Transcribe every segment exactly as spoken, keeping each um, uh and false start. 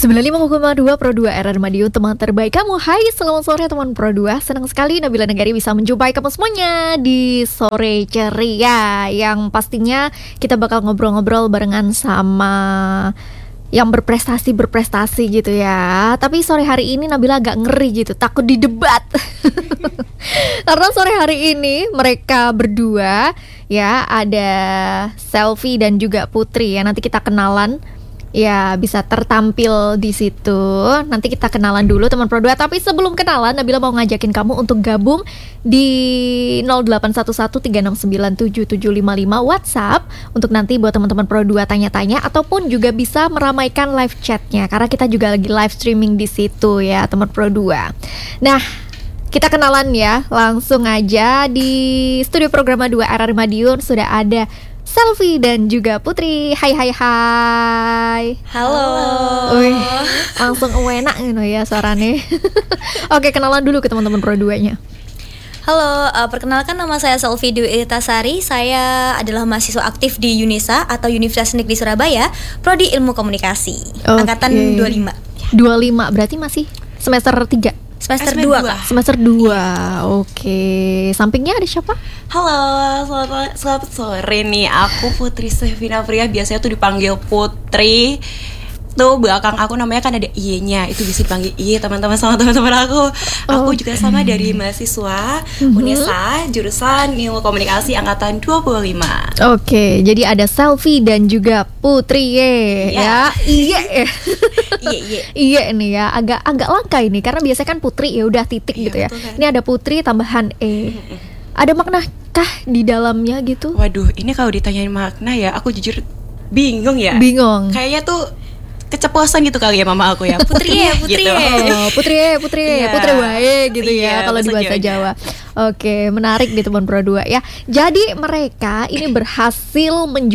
sembilan puluh lima koma dua Pro dua R R Madiun, teman terbaik kamu. Hai, selamat sore teman Pro dua. Senang sekali Nabila Negari bisa menjumpai kamu semuanya di sore ceria, yang pastinya kita bakal ngobrol-ngobrol barengan sama yang berprestasi-berprestasi gitu ya. Tapi sore hari ini Nabila agak ngeri gitu, takut didebat. Karena sore hari ini mereka berdua ya, ada Selfie dan juga Putri ya. Nanti kita kenalan. Ya, bisa tertampil di situ. Nanti kita kenalan dulu teman Pro dua. Tapi sebelum kenalan, Nabila mau ngajakin kamu untuk gabung di nol delapan satu satu tiga enam sembilan tujuh tujuh lima lima WhatsApp, untuk nanti buat teman-teman Pro dua tanya-tanya, ataupun juga bisa meramaikan live chatnya, karena kita juga lagi live streaming di situ ya teman Pro dua. Nah, kita kenalan ya, langsung aja di studio program dua R R Madiun sudah ada Selfie dan juga Putri. Hai hai hai. Halo. Wih, langsung enak gitu ya suaranya. Oke, kenalan dulu ke teman-teman Pro dua-nya. Halo, uh, perkenalkan nama saya Selfie Dwi Iritasari. Saya adalah mahasiswa aktif di UNISA atau Universitas Negeri Surabaya, Prodi Ilmu Komunikasi, okay. Angkatan dua puluh lima. dua puluh lima berarti masih semester tiga. Semester dua, Kak. Semester dua. Oke. Sampingnya ada siapa? Halo, selamat, selamat sore nih. Aku Putri Stevina Pria, biasanya tuh dipanggil Putri. Tuh belakang aku namanya kan ada I-nya, itu bisa dipanggil I teman-teman sama teman-teman aku. Aku okay. juga sama dari mahasiswa mm-hmm. UNISA, jurusan Ilmu Komunikasi angkatan dua puluh lima. Oke, okay, jadi ada Selfie dan juga Putri ye, yeah. ya. Iya. Iya, iya. Iya nih ya, agak agak langka ini karena biasanya kan Putri ya udah titik iya, gitu ya. Kan? Ini ada Putri tambahan E. Ada makna kah di dalamnya gitu? Waduh, ini kalau ditanyain makna ya, aku jujur bingung ya. Bingung. Kayaknya tuh keceplosan gitu kali ya mama aku ya. Putri ya, Putri gitu. Oh, Putri ya, Putri ya, yeah. Putri wae gitu ya yeah, kalau di bahasa Jawa. Oke, menarik nih teman Pro dua ya. Jadi mereka ini berhasil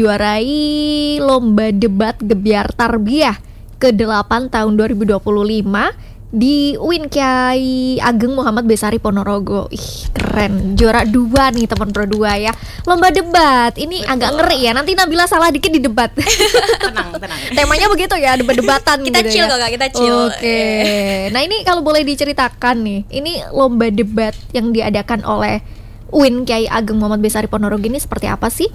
menjuarai lomba debat Gebyar Tarbiyah kedelapan tahun dua ribu dua puluh lima di U I N Kyai Ageng Muhammad Besari Ponorogo. Ih, keren. Juara dua nih teman Pro dua ya. Lomba debat. Ini betul. Agak ngeri ya. Nanti Nabila salah dikit di debat. Tenang, tenang. Temanya begitu ya, debat-debatan kita gitu chill ya. kok, Kak, kita chill. Oke. Okay. Nah, ini kalau boleh diceritakan nih. Ini lomba debat yang diadakan oleh U I N Kyai Ageng Muhammad Besari Ponorogo ini seperti apa sih?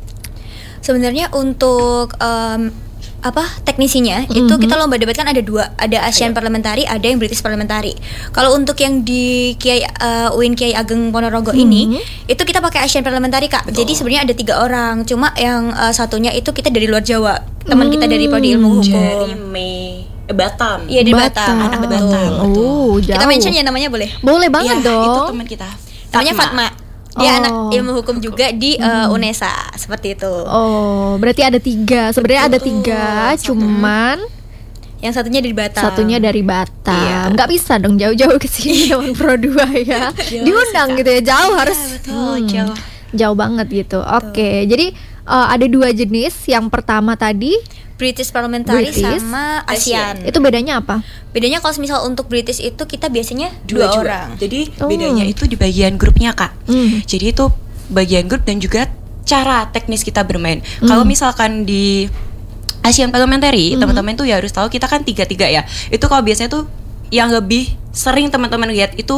Sebenarnya untuk um, apa teknisinya mm-hmm. itu kita lomba debat kan ada dua, ada Asian Parliamentary, ada yang British Parliamentary. Kalau untuk yang di Kiai uh, U I N Kyai Ageng Ponorogo mm-hmm. ini itu kita pakai Asian Parliamentary, Kak. Betul. Jadi sebenarnya ada tiga orang, cuma yang uh, satunya itu kita dari luar Jawa, teman mm-hmm. kita dari Prodi Ilmu Hukum. Dari Mei Batam. Iya, di Batam, anak Batam. Oh, jauh. Kita mention ya namanya, boleh? Boleh banget ya, dong. Itu teman kita. Namanya Fatma. Dia oh. anak ilmu hukum juga di uh, hmm. UNESA, seperti itu. Oh, berarti ada tiga. Sebenarnya ada tiga, Satu. cuman yang satunya dari Batam. Satunya dari Batam. Iya. Nggak bisa dong jauh-jauh ke sini teman Pro dua ya. Diundang gitu ya, jauh harus. Ya, betul, hmm, jauh. Jauh banget gitu. Oke, okay. Jadi uh, ada dua jenis. Yang pertama tadi British Parliamentary British. sama ASEAN. Itu bedanya apa? Bedanya kalau misal untuk British itu kita biasanya dua, dua orang. Jadi oh. bedanya itu di bagian grupnya, Kak. Mm. Jadi itu bagian grup dan juga cara teknis kita bermain. Mm. Kalau misalkan di Asian Parliamentary, mm. teman-teman tuh ya harus tahu kita kan tiga-tiga ya. Itu kalau biasanya tuh yang lebih sering teman-teman lihat itu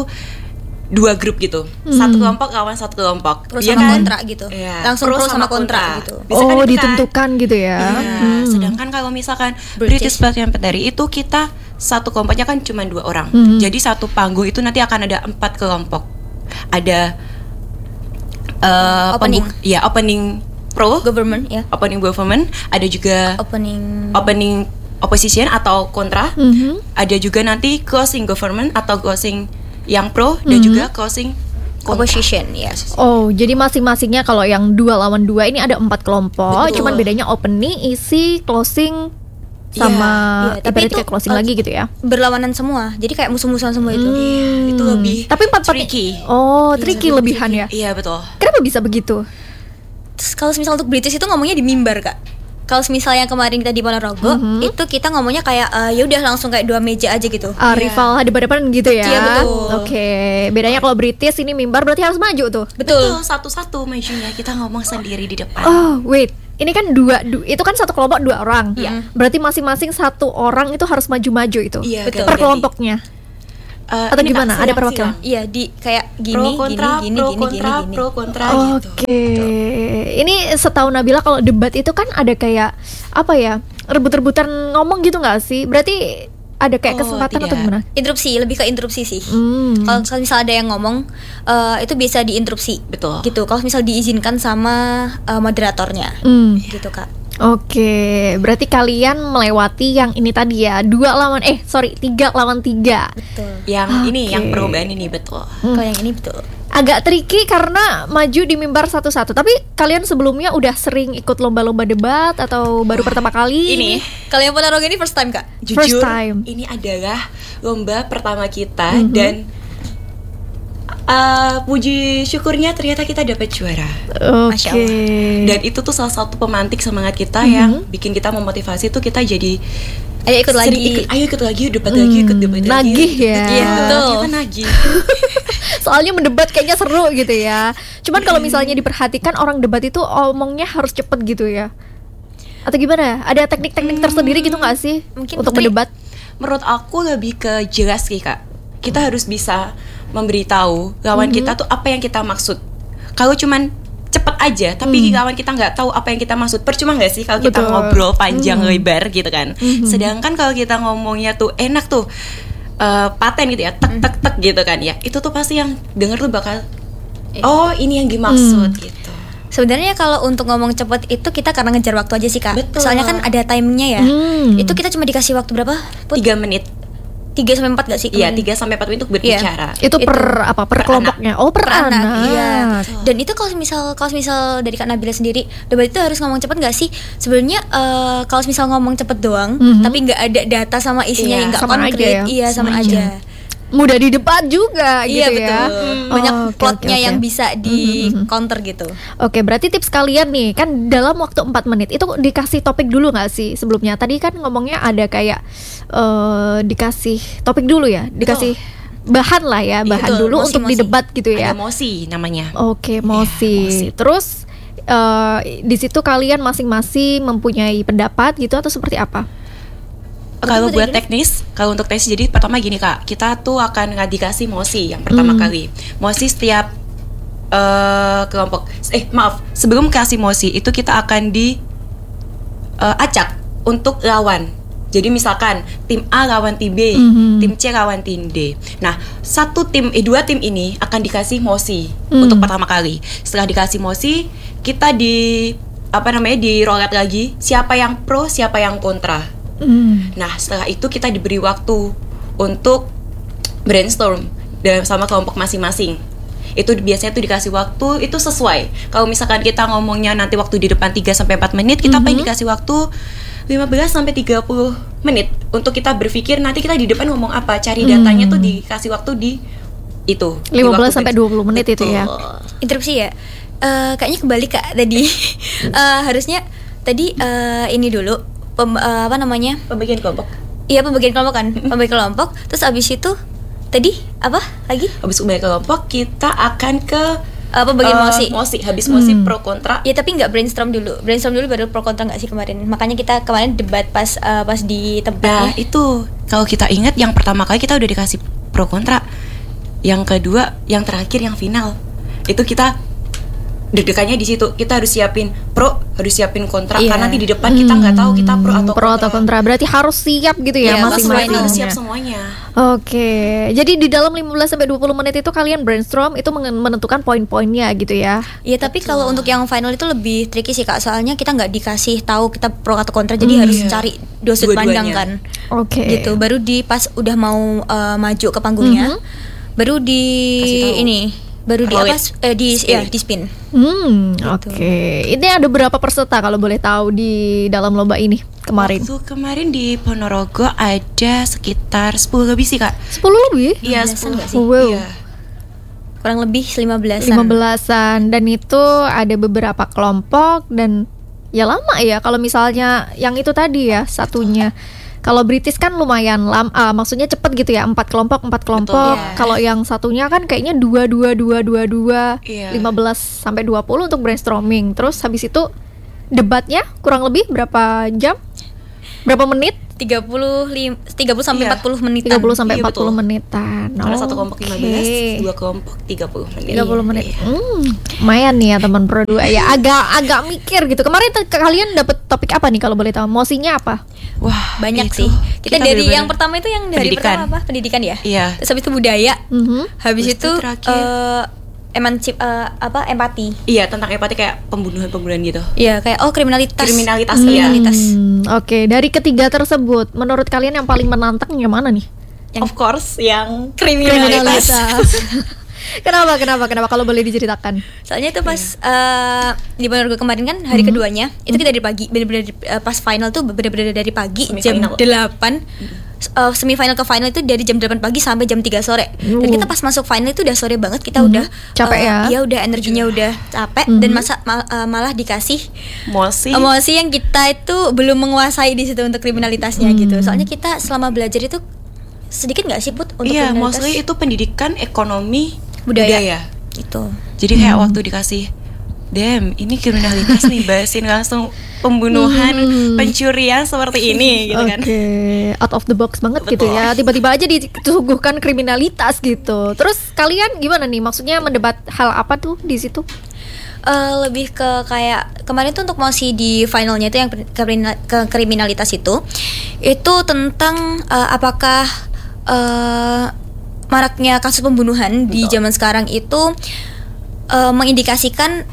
dua grup gitu, hmm. satu kelompok lawan satu kelompok, pro sama kan? kontra gitu, ya. Langsung pro, pro sama kontra, kontra gitu. Bisa oh kan ditentukan kan? Gitu ya. Iya. Hmm. Sedangkan kalau misalkan British, British Parliamentary itu kita satu kelompoknya kan cuma dua orang, hmm. jadi satu panggung itu nanti akan ada empat kelompok, ada uh, opening, pembuka, ya opening pro government, ya, opening government, ada juga opening opening opposition atau kontra, hmm. ada juga nanti closing government atau closing yang pro dan mm-hmm. juga closing opposition ya. Yes. Oh, jadi masing-masingnya kalau yang dua lawan dua ini ada empat kelompok, betul. Cuman bedanya opening, isi, closing sama ya, ya, tapi itu kayak closing uh, lagi gitu ya. Berlawanan semua. Jadi kayak musuh-musuhan semua itu. Hmm. Ya, itu lebih tapi empat tricky. Oh, tricky ya, lebihan tricky. ya. Iya, betul. Kenapa bisa begitu? Terus kalau misal untuk British itu ngomongnya di mimbar, Kak. Kalau misalnya kemarin kita di Ponorogo, mm-hmm. itu kita ngomongnya kayak uh, ya udah langsung kayak dua meja aja gitu. Uh, yeah. Rival hadap-hadapan gitu ya. Iya, betul. Oke, okay. Bedanya kalau British ini mimbar berarti harus maju tuh. Betul. Betul, satu-satu majunya, kita ngomong sendiri di depan. Oh, wait. ini kan dua, du- itu kan satu kelompok dua orang. Iya. Berarti masing-masing satu orang itu harus maju-maju itu. Iya, betul. Per ganti. kelompoknya. Eh, Atau ini, Kak, gimana? Ada sidang- perwakilan? sidang. Iya, di kayak gini Pro gini kontra, gini pro gini kontra, gini pro gini. kontra Oke. gitu. Ini setahu Nabila kalau debat itu kan ada kayak apa ya? Rebut-rebutan ngomong gitu nggak sih? Berarti ada kayak Oh, kesempatan atau tidak. gimana? Interupsi, lebih ke interupsi sih. Hmm. Kalau kalau misal ada yang ngomong, eh, itu bisa diinterupsi. Betul. Gitu. Kalau misal diizinkan sama eh, moderatornya. Hmm. Gitu, Kak. Oke, berarti kalian melewati yang ini tadi ya, dua lawan eh sorry tiga lawan tiga. Betul. Yang ini Oke. yang perubahan ini betul. Kalau yang ini betul. Agak tricky karena maju di mimbar satu-satu. Tapi kalian sebelumnya udah sering ikut lomba-lomba debat atau baru pertama kali? Ini Kalau yang Ponorogo ini first time, Kak. jujur First time. ini adalah lomba pertama kita Mhm. dan uh, puji syukurnya ternyata kita dapat juara. Masya Oke. Dan itu tuh salah satu pemantik semangat kita Mhm. yang bikin kita memotivasi tuh kita jadi Ayo ikut sering lagi. ikut, ayo ikut lagi, yuk, debat lagi, ikut debat lagi. nagih yuk, ya. debat. Iya, betul. Ternyata nagih. Soalnya mendebat kayaknya seru gitu ya. Cuman kalau misalnya diperhatikan orang debat itu omongnya harus cepet gitu ya. Atau gimana? Ada teknik-teknik tersendiri gitu nggak sih Mungkin untuk Putri- mendebat? Menurut aku lebih ke jelas sih, Kak. Kita harus bisa memberitahu lawan Mhm. kita tuh apa yang kita maksud. Kalau cuman cepet aja tapi lawan kita nggak tahu apa yang kita maksud, percuma nggak sih kalau kita Betul. ngobrol panjang Mhm. lebar gitu kan. Mhm. Sedangkan kalau kita ngomongnya tuh enak tuh, eh, paten gitu ya, tek tek tek gitu kan ya, itu tuh pasti yang denger tuh bakal oh ini yang dimaksud Hmm. gitu. Sebenarnya kalau untuk ngomong cepet itu kita karena ngejar waktu aja sih, Kak. Betul. Soalnya kan ada timenya ya. Hmm. Itu kita cuma dikasih waktu berapa? Put? Tiga menit, tiga sampai empat gak sih? iya kemarin? tiga sampai empat menit untuk berbicara. Itu per Itu. apa? Per, Per kelompoknya. Oh, per, Per anak, anak. iya. Dan itu kalau misal kalau misal dari Kak Nabila sendiri, debat itu harus ngomong cepet nggak sih? Sebenarnya eh, kalau misal ngomong cepet doang, Mhm. tapi nggak ada data sama isinya Iya, yang nggak sama aja konkret, ya. iya sama, Sama aja. Mudah didebat juga Iya gitu ya. betul. Banyak Oh, oke, plotnya oke, oke. yang bisa di Mhm. counter gitu. Oke, berarti tips kalian nih kan dalam waktu empat menit itu dikasih topik dulu nggak sih sebelumnya? Tadi kan ngomongnya ada kayak eh, dikasih topik dulu ya, dikasih bahan lah ya, bahan Betul, dulu mosi, untuk mosi. didebat gitu ya. Ada mosi namanya. Oke, mosi. mosi. Terus eh, di situ kalian masing-masing mempunyai pendapat gitu atau seperti apa? Kalau Betul, buat betul. teknis, kalau untuk teknis jadi pertama gini Kak, kita tuh akan nggak dikasih mosi yang pertama Hmm. kali. Mosi setiap eh, kelompok, eh maaf, sebelum kasih mosi itu kita akan di eh, acak untuk lawan. Jadi misalkan tim A lawan tim B, Mhm. tim C lawan tim D. Nah, satu tim, eh dua tim ini akan dikasih mosi Hmm. untuk pertama kali. Setelah dikasih mosi, kita di apa namanya di rolet lagi siapa yang pro, siapa yang kontra. Hmm. Nah, setelah itu kita diberi waktu untuk brainstorm dan sama kelompok masing-masing. Itu biasanya tuh dikasih waktu itu sesuai. Kalau misalkan kita ngomongnya nanti waktu di depan tiga sampai empat menit, kita paling dikasih waktu lima belas sampai tiga puluh menit untuk kita berpikir nanti kita di depan ngomong apa. Cari datanya tuh dikasih waktu di itu. di lima belas waktu sampai ber- dua puluh menit itu ya. Betul. Interupsi ya. Eh, kayaknya kembali Kak tadi. Eh, harusnya tadi eh, ini dulu pem- eh, apa namanya? Pembagian kelompok. Iya pembagian kelompok kan, pembagian kelompok. Terus abis itu tadi apa lagi? Habis pembagian kelompok kita akan ke Eh, pembagian eh, mosi. mosi. Habis mosi Hmm. pro kontra. Ya tapi nggak brainstorm dulu. Brainstorm dulu baru pro kontra nggak sih kemarin. Makanya kita kemarin debat pas eh, pas di Nah tempatnya. itu kalau kita ingat yang pertama kali kita udah dikasih pro kontra, yang kedua, yang terakhir, yang final itu kita deg-degannya di situ. Kita harus siapin pro, harus siapin kontra Iya. karena nanti di depan kita nggak tahu kita pro atau Hmm, pro atau kontra. Berarti harus siap gitu ya Iya, masing-masing. Masing-masing harus siap semuanya. Oke, jadi di dalam lima belas sampai dua puluh menit itu kalian brainstorm itu mengen- menentukan poin-poinnya gitu ya. Iya tapi kalau untuk yang final itu lebih tricky sih Kak. Soalnya kita nggak dikasih tahu kita pro atau kontra. Jadi harus iya. cari dua sudut pandang Dua-duanya. kan. Oke. Gitu. Baru di pas udah mau eh, maju ke panggungnya, baru di Kasih tahu. ini, baru di Roll apa? it. Eh, di Spin. ya di spin. Hmm, Gitu. oke. Ini ada berapa peserta kalau boleh tahu di dalam lomba ini kemarin? Waktu kemarin di Ponorogo ada sekitar sepuluh lebih sih Kak. sepuluh lebih? Iya lima belasan sepuluh. nggak sih? Wow. Iya. Kurang lebih lima belasan. lima belasan dan itu ada beberapa kelompok dan ya lama ya kalau misalnya yang itu tadi ya satunya. Kalau British kan lumayan lama, ah, maksudnya cepet gitu ya, empat kelompok empat kelompok. Iya. Kalau yang satunya kan kayaknya dua dua dua dua dua Iya. lima belas sampai dua puluh untuk brainstorming. Terus habis itu debatnya kurang lebih berapa jam? Berapa menit? tiga puluh lim- tiga puluh sampai Iya. empat puluh menitan. tiga puluh sampai Iya, empat puluh betul. menitan. Karena satu kelompok lima belas, Oke. dua kelompok tiga puluh menit. tiga puluh menit. Iya. Hmm, lumayan nih ya teman Pro dua ya. Agak agak mikir gitu. Kemarin te- kalian dapat topik apa nih kalau boleh tahu? Mosinya apa? Wah, Banyak itu. sih. Kita, dari bener-bener- yang pertama itu yang dari Pendidikan. pertama apa? Pendidikan ya. Iya. Terus habis itu budaya. Mhm. Habis Terus itu itu terakhir. eh, emansip eh, apa empati. Iya, tentang empati kayak pembunuhan-pembunuhan gitu. Iya, kayak oh kriminalitas. Kriminalitas, iya. Kriminalitas. Hmm, Oke, dari ketiga tersebut, menurut kalian yang paling menantang yang mana nih? Yang- Of course, yang Kriminalitas. Kenapa? Kenapa? Kenapa? Kalau boleh diceritakan? Soalnya itu pas eh, di Ponorogo kemarin kan hari Hmm. keduanya itu kita dari pagi, bener-bener eh, pas final tuh bener-bener dari pagi jam Semifinal. delapan. eh, semifinal ke final itu dari jam delapan pagi sampai jam tiga sore. Dan Uh. kita pas masuk final itu udah sore banget, kita Mhm. udah Capek eh, ya? Iya, udah energinya udah capek Mhm. dan masa ma- eh, malah dikasih emosi. emosi yang kita itu belum menguasai di situ untuk kriminalitasnya Hmm. gitu. Soalnya kita selama belajar itu sedikit nggak sih Put untuk Iya, kriminalitas? mostly itu pendidikan, ekonomi, Budaya. budaya. Gitu. Jadi kayak waktu dikasih, damn, ini kriminalitas nih, bahasin langsung pembunuhan, Hmm. pencurian seperti ini gitu kan. Oke, out of the box banget gitu Betul. ya. Tiba-tiba aja disuguhkan kriminalitas gitu. Terus kalian gimana nih? Maksudnya mendebat hal apa tuh di situ? Eh, lebih ke kayak kemarin tuh untuk mosi di finalnya itu yang per- krimina- ke kriminalitas itu itu tentang eh, apakah eh, maraknya kasus pembunuhan di Betul. zaman sekarang itu eh, mengindikasikan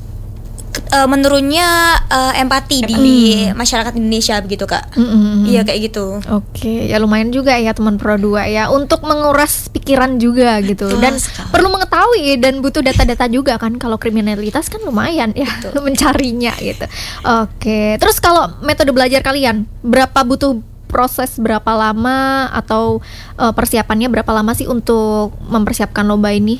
ke- eh, menurunnya eh, empati di Empati. masyarakat Indonesia begitu Kak. Mm-mm. Iya kayak gitu. Oke, ya lumayan juga ya teman Pro dua ya untuk menguras pikiran juga gitu. Betul Dan sekali. perlu mengetahui dan butuh data-data juga kan kalau kriminalitas kan lumayan ya mencarinya gitu. Oke, terus kalau metode belajar kalian berapa butuh proses berapa lama atau eh, persiapannya berapa lama sih untuk mempersiapkan lomba ini?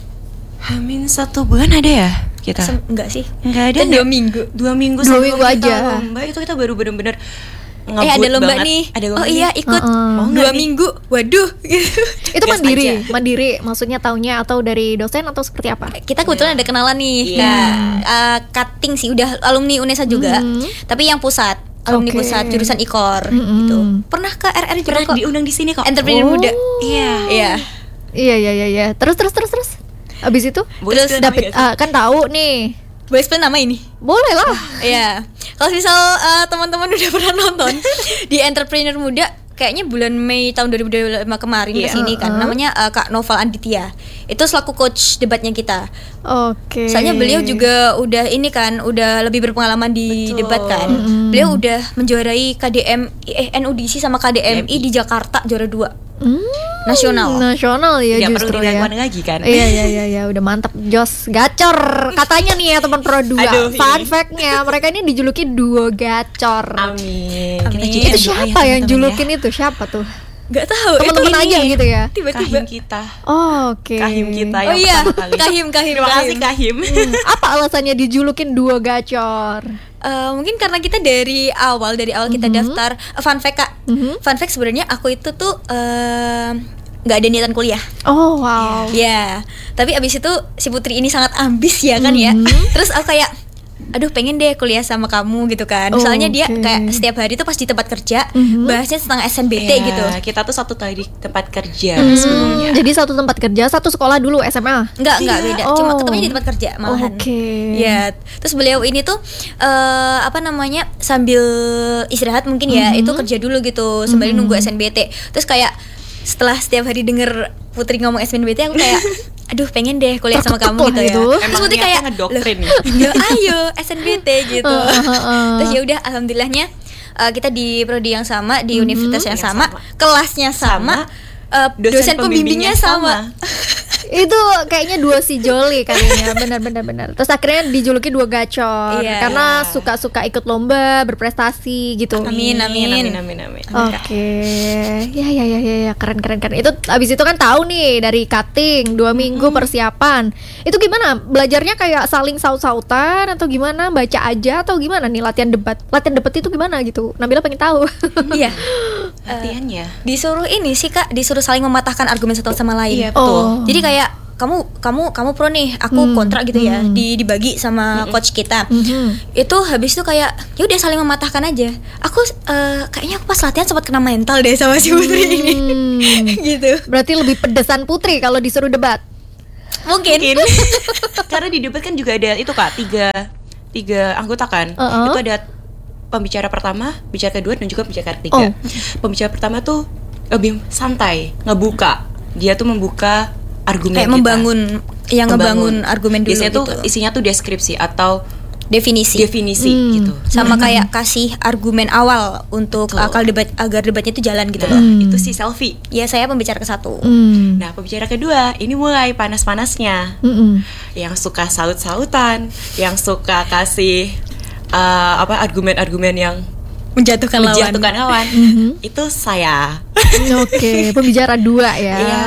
Hamin satu bulan ada ya kita? Sem- enggak sih? Enggak ada. Dan dua nggak? minggu. Dua minggu. Dua sebelum minggu kita aja. Lomba itu kita baru bener-bener Eh ada ngebut lomba banget. nih. Ada lomba oh iya nih. ikut Heeh. Oh, dua enggak nih. minggu. Waduh. gitu. Itu Gas mandiri, aja. mandiri maksudnya taunya atau dari dosen atau seperti apa? Kita kebetulan ada kenalan nih Iya. Kak. Eh, cutting sih udah alumni UNESA juga. Mhm. Tapi yang pusat, alumni Oke. pusat jurusan I K O R Mhm. gitu. Pernah ke R R juga Pernah kok. diundang di sini kok. Entrepreneur Oh. muda. Iya. Iya. Iya iya iya iya. Terus terus terus terus. Abis itu Boleh Terus spill dapet namanya nggak sih? ah, kan tahu nih. Boleh spill nama ini? Boleh lah. Iya. Kalau misal eh, teman-teman udah pernah nonton di Entrepreneur Muda kayaknya bulan Mei tahun dua ribu dua puluh lima kemarin Iya. kesini kan, Uh-uh. namanya eh, Kak Noval Anditya. Itu selaku coach debatnya kita. Oke. Soalnya beliau juga udah ini kan, udah lebih berpengalaman di Betul. debat kan. Mm-mm. Beliau udah menjuarai K D M eh N U D C sama K D M I di Jakarta juara dua Hmm, nasional. nasional ya Tidak justru perlu ya. diragukan lagi kan. Iya iya iya iya udah mantap Jos gacor katanya nih ya teman Pro dua. Aduh, Fun ini. fact-nya mereka ini dijuluki duo gacor. Amin. Amin. Kita Itu jadikan doa ya, siapa yang teman-teman julukin itu? Siapa tuh? Gak tahu. Teman-teman itu aja ini. gitu ya. Tiba-tiba. Kahim kita. Oh, Oke. Kahim kita Oh yang iya, pertama kali. Kahim Kahim. Terima kasih Kahim. Kahim. Hmm, apa alasannya dijulukin duo gacor? Eh, mungkin karena kita dari awal dari awal kita Mhm. daftar eh, fun fact Kak. Mhm. Fun fact sebenarnya aku itu tuh eh, nggak ada niatan kuliah. Oh wow. Ya, tapi abis itu si Putri ini sangat ambis ya kan ya. Mhm. Terus aku kayak, aduh pengen deh kuliah sama kamu gitu kan. Oh, Soalnya dia oke. kayak setiap hari tuh pas di tempat kerja Mhm. bahasnya tentang S N B T Iya, gitu. Kita tuh satu kali di tempat kerja Hmm, sebelumnya. jadi satu tempat kerja, satu sekolah dulu S M A. Enggak, enggak Iya. beda. Cuma Oh. ketemunya di tempat kerja malahan. Oke. Ya, terus beliau ini tuh eh, apa namanya sambil istirahat mungkin ya Mhm. itu kerja dulu gitu sembari Mhm. nunggu S N B T. Terus kayak setelah setiap hari denger Putri ngomong S N B T aku kayak aduh pengen deh kuliah sama Terketuk kamu gitu lah ya. itu. Terus Emang Putri niatnya kayak ngedoktrin "Loh, ya?" ya ayo S N B T gitu. Heeh, heeh. Terus ya udah alhamdulillahnya eh, kita di prodi yang sama di Mhm. universitas yang Yang sama, sama. kelasnya sama, eh, dosen, pembimbingnya sama. Itu kayaknya dua si Joli kayaknya. Benar benar benar. Terus akhirnya dijuluki dua gacor Iya. karena suka-suka ikut lomba, berprestasi gitu. Amin, amin. amin, amin, amin. Oke, ya ya ya ya ya keren keren keren. Itu abis itu kan tahu nih dari cutting dua minggu persiapan. Itu gimana? Belajarnya kayak saling saut-sautan atau gimana? Baca aja atau gimana nih latihan debat? Latihan debat itu gimana gitu? Nabila pengen tahu. Iya. Latihannya. Disuruh ini sih Kak, disuruh saling mematahkan argumen satu sama lain. Iya, betul. Oh. Jadi kayak kamu kamu kamu pro nih, aku Hmm. kontra gitu ya, Hmm. di dibagi sama coach kita. Mhm. Itu habis itu kayak ya udah saling mematahkan aja. Aku eh, kayaknya aku pas latihan sempat kena mental deh sama si Putri ini. Hmm. Gitu. Berarti lebih pedesan Putri kalau disuruh debat. Mungkin. Mungkin. Karena di debat kan juga ada itu Kak, tiga tiga anggota kan. Uh-uh. Itu ada pembicara pertama, bicara kedua dan juga pembicara ketiga. Oh. Pembicara pertama tuh lebih santai, ngebuka. Dia tuh membuka argumen Kayak kita. membangun yang ngebangun argumen dulu Biasanya gitu. tuh isinya tuh deskripsi atau Definisi. definisi Hmm. gitu. Sama kayak kasih argumen awal untuk Betul. akal debat agar debatnya itu jalan gitu Nah, loh. Hmm. itu si selfie. Ya saya pembicara ke satu. Hmm. Nah, pembicara kedua ini mulai panas-panasnya. Mm-mm. Yang suka saut-sautan, yang suka kasih uh, apa argumen-argumen yang Menjatuhkan lawan. menjatuhkan lawan. Mhm. Itu saya. Oke, pembicara dua ya. Iya.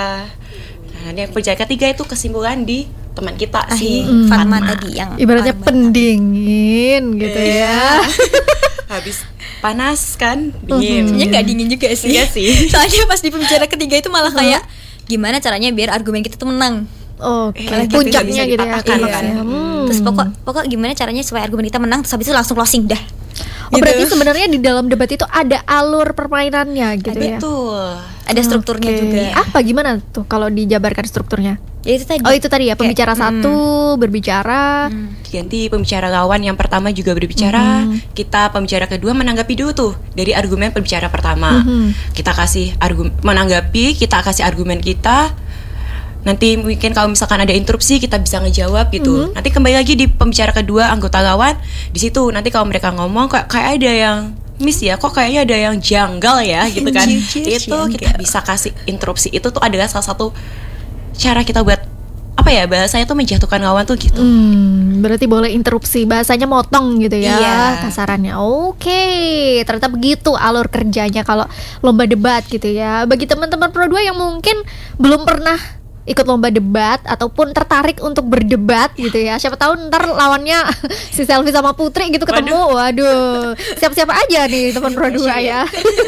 Nah, yang pembicara ketiga itu kesimpulan di teman kita Ah, si iya. Fatma. Fatma tadi yang Ibaratnya paling banyak. pendingin gitu ya. Habis panas kan, dingin. Sebenarnya nggak dingin juga sih. Iya sih. Soalnya pas di pembicara ketiga itu malah kayak gimana caranya biar argumen kita tuh menang. Oke, Eh, tapi puncaknya nggak bisa gitu ya. dipatahkan klimaksnya. kan. Hmm. Terus pokok pokok gimana caranya supaya argumen kita menang, terus habis itu langsung closing dah. Oh, Gitu. berarti sebenarnya di dalam debat itu ada alur permainannya gitu ya. Betul. Ada strukturnya Oke. juga. Apa gimana tuh kalau dijabarkan strukturnya? Ya itu tadi. Oh, itu tadi ya, pembicara Kayak, satu berbicara. Ganti pembicara lawan yang pertama juga berbicara, kita pembicara kedua menanggapi dulu tuh dari argumen pembicara pertama. Mhm. Kita kasih argumen menanggapi, kita kasih argumen kita. Nanti mungkin kalau misalkan ada interupsi kita bisa ngejawab gitu. Nanti kembali lagi di pembicara kedua anggota lawan. Di situ nanti kalau mereka ngomong kayak kayak ada yang miss ya, kok kayaknya ada yang janggal ya gitu kan. Jujur Itu kita janggal. bisa kasih interupsi. Itu tuh adalah salah satu cara kita buat apa ya, bahasanya tuh menjatuhkan lawan tuh gitu. Hmm, berarti boleh interupsi, bahasanya motong gitu ya, Iya. kasarannya. Oke, ternyata begitu alur kerjanya kalau lomba debat gitu ya. Bagi teman-teman Pro dua yang mungkin belum pernah ikut lomba debat ataupun tertarik untuk berdebat gitu ya, siapa tahu ntar lawannya si Selfie sama Putri gitu ketemu. Waduh, siap-siap aja nih teman Pro dua ya.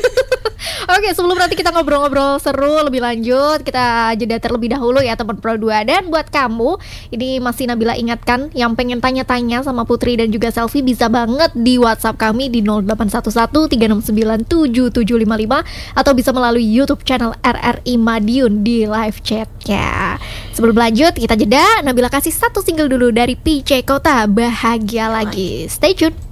Oke, sebelum nanti kita ngobrol-ngobrol seru lebih lanjut, kita jeda terlebih dahulu ya teman Pro dua. Dan buat kamu, ini masih Nabila ingatkan yang pengen tanya-tanya sama Putri dan juga Selfie, bisa banget di WhatsApp kami di nol delapan satu satu tiga enam sembilan tujuh tujuh lima lima atau bisa melalui YouTube channel R R I Madiun di live chatnya. Sebelum lanjut, kita jeda. Nabila kasih satu single dulu dari P J Kota, Bahagia Lagi. Stay tune.